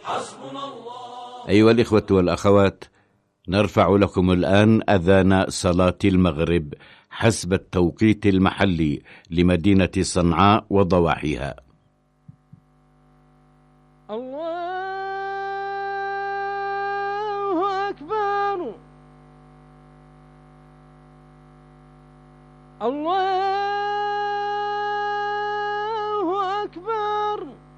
أيها الإخوة والأخوات، نرفع لكم الآن أذان صلاة المغرب حسب التوقيت المحلي لمدينة صنعاء وضواحيها. الله أكبر. الله